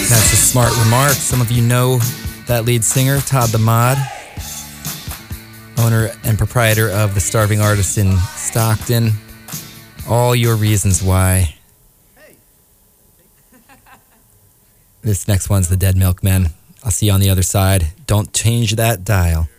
That's a smart remark. Some of you know that lead singer, Todd the Mod, owner and proprietor of The Starving Artist in Stockton. All your reasons why. This next one's the Dead Milkmen. I'll see you on the other side. Don't change that dial.